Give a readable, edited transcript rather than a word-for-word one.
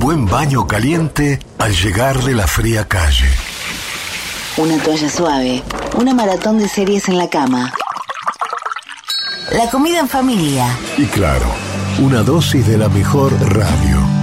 buen baño caliente al llegar de la fría calle. Una toalla suave, una maratón de series en la cama. La comida en familia. Y claro, una dosis de la mejor radio.